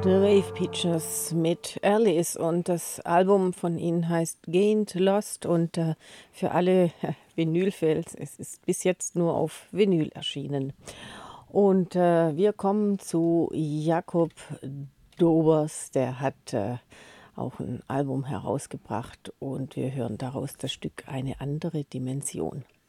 The Wave Pictures mit Alice und das Album von ihnen heißt Gained Lost und für alle Vinylfans, es ist bis jetzt nur auf Vinyl erschienen. Und wir kommen zu Jakob Dobers, der hat auch ein Album herausgebracht und wir hören daraus das Stück Eine andere Dimension.